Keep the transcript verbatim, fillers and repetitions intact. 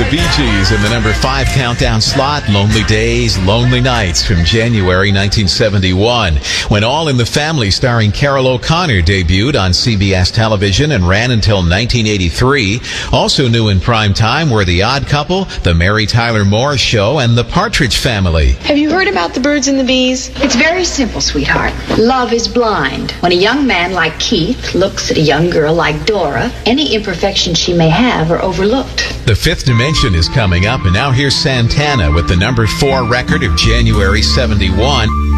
the Bee Gees in the number five countdown slot, Lonely Days, Lonely Nights from January nineteen seventy-one. When All in the Family starring Carol O'Connor debuted on C B S television and ran until nineteen eighty-three. Also new in prime time were The Odd Couple, The Mary Tyler Moore Show, and The Partridge Family. Have you heard about the birds and the bees? It's very simple, sweetheart. Love is blind. When a young man like Keith looks at a young girl like Dora, any imperfections she may have are overlooked. The Fifth Dimension is coming up, and now here's Santana with the number four record of January seventy-one.